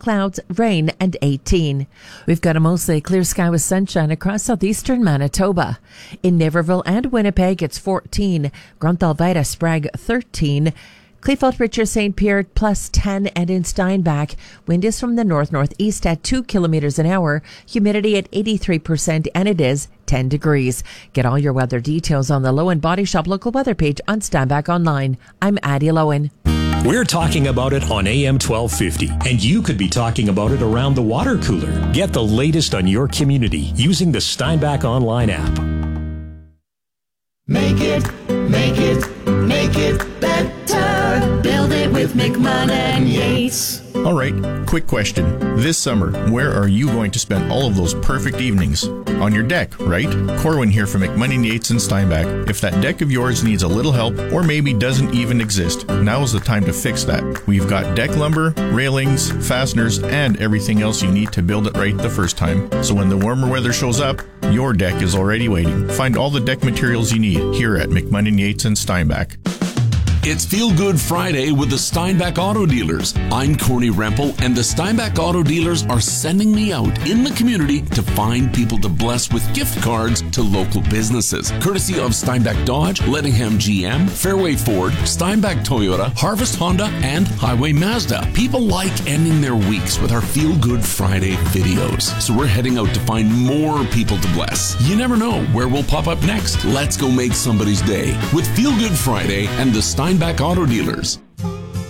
clouds, rain, and 18. We've got a mostly clear sky with sunshine across southeastern Manitoba. In Naperville and Winnipeg, it's 14. Grant Alvida, Sprague, 13. Kleefeld, Richard, St. Pierre, plus 10, and in Steinbach, wind is from the north-northeast at 2 kilometers an hour, humidity at 83%, and it is 10 degrees. Get all your weather details on the Lowen Body Shop local weather page on Steinbach Online. I'm Addie Lowen. We're talking about it on AM 1250, and you could be talking about it around the water cooler. Get the latest on your community using the Steinbach Online app. Make it better. Build it with McMahon and Yates. All right, quick question. This summer, where are you going to spend all of those perfect evenings? On your deck, right? Corwin here from McMahon & Yates in Steinbach. If that deck of yours needs a little help or maybe doesn't even exist, now is the time to fix that. We've got deck lumber, railings, fasteners, and everything else you need to build it right the first time. So when the warmer weather shows up, your deck is already waiting. Find all the deck materials you need here at McMahon & Yates in Steinbach. It's Feel Good Friday with the Steinbach Auto Dealers. I'm Corny Rempel, and the Steinbach Auto Dealers are sending me out in the community to find people to bless with gift cards to local businesses. Courtesy of Steinbach Dodge, Lettingham GM, Fairway Ford, Steinbach Toyota, Harvest Honda, and Highway Mazda. People like ending their weeks with our Feel Good Friday videos. So we're heading out to find more people to bless. You never know where we'll pop up next. Let's go make somebody's day with Feel Good Friday and the Steinbach Auto Dealers.